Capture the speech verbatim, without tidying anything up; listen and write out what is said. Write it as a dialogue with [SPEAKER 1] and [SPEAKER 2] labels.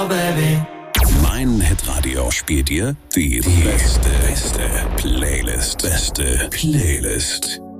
[SPEAKER 1] Mein Hitradio spielt dir die, die beste, beste Playlist. Beste Playlist.